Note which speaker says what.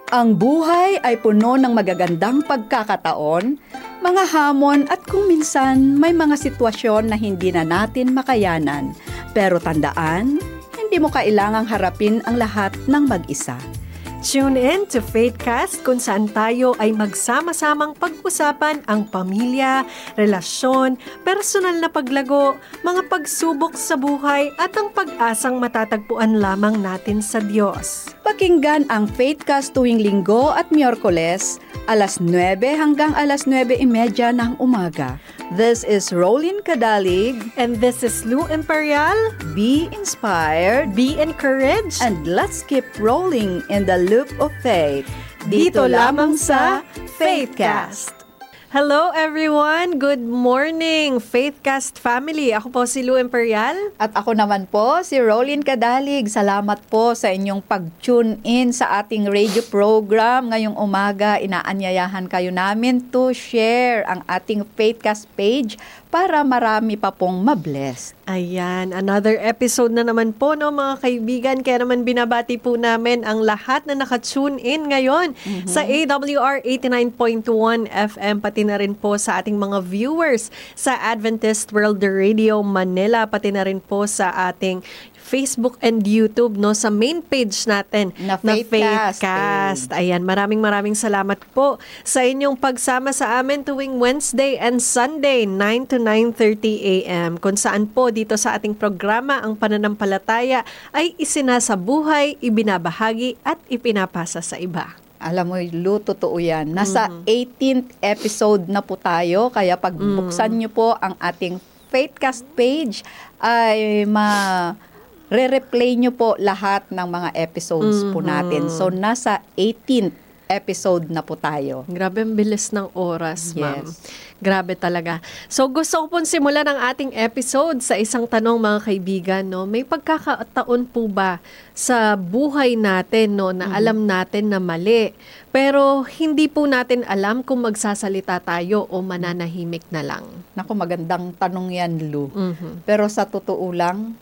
Speaker 1: Ang buhay ay puno ng magagandang pagkakataon, mga hamon at kung minsan may mga sitwasyon na hindi na natin makayanan. Pero tandaan, hindi mo kailangang harapin ang lahat ng mag-isa.
Speaker 2: Tune in to Faithcast kung saan tayo ay magsama-samang pag-usapan ang pamilya, relasyon, personal na paglago, mga pagsubok sa buhay at ang pag-asang matatagpuan lamang natin sa Diyos.
Speaker 1: Pakinggan ang Faithcast tuwing Linggo at Miyerkules, alas 9 hanggang alas 9:30 ng umaga. This is Rolin Cadalig.
Speaker 2: And this is Lou Imperial.
Speaker 1: Be inspired.
Speaker 2: Be encouraged.
Speaker 1: And let's keep rolling in the loop of faith.
Speaker 2: Dito lamang sa Faithcast. Hello everyone! Good morning, Faithcast family. Ako po si Lou Imperial.
Speaker 1: At ako naman po, si Rolin Cadalig. Salamat po sa inyong pag-tune in sa ating radio program. Ngayong umaga, inaanyayahan kayo namin to share ang ating Faithcast page para marami pa pong mabless.
Speaker 2: Ayan, another episode na naman po, no, mga kaibigan. Kaya naman binabati po namin ang lahat na naka-tune in ngayon sa AWR 89.1 FM, pati na rin po sa ating mga viewers sa Adventist World Radio Manila, pati na rin po sa ating Facebook and YouTube, no, sa main page natin
Speaker 1: na
Speaker 2: Faithcast. Ayan, maraming salamat po sa inyong pagsama sa amin tuwing Wednesday and Sunday, 9 to 9:30 a.m. Kung saan po dito sa ating programa ang pananampalataya ay isinasabuhay, ibinabahagi at ipinapasa sa iba.
Speaker 1: Alam mo, Lu, totoo yan. Nasa 18th episode na po tayo, kaya pagbuksan nyo po ang ating Faithcast page ay re-replay nyo po lahat ng mga episodes po natin. So, nasa 18th episode na po tayo.
Speaker 2: Grabe ang bilis ng oras, ma'am.
Speaker 1: Yes.
Speaker 2: Grabe talaga. So, gusto ko pong simulan ang ating episode sa isang tanong, mga kaibigan, no? May pagkakataon po ba sa buhay natin, no, na alam natin na mali, pero hindi po natin alam kung magsasalita tayo o mananahimik na lang?
Speaker 1: Naku, magandang tanong yan, Lu. Pero sa totoo lang,